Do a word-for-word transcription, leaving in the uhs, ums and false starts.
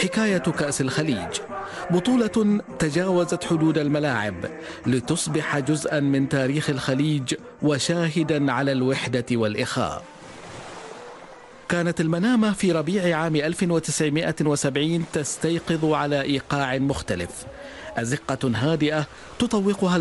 حكاية كأس الخليج، بطولة تجاوزت حدود الملاعب لتصبح جزءا من تاريخ الخليج وشاهدا على الوحدة والإخاء. كانت المنامة في ربيع عام ألف وتسعمائة وسبعين تستيقظ على إيقاع مختلف، أزقة هادئة تطوقها